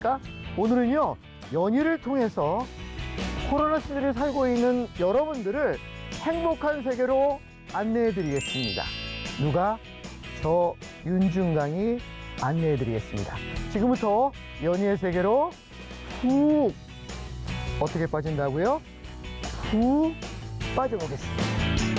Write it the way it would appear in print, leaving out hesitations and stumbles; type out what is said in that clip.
안녕하십니까? 오늘은요, 연휴를 통해서 코로나 시대를 살고 있는 여러분들을 행복한 세계로 안내해 드리겠습니다. 누가? 저 윤중강이 안내해 드리겠습니다. 지금부터 연휴의 세계로 훅 어떻게 빠진다고요? 훅 빠져보겠습니다.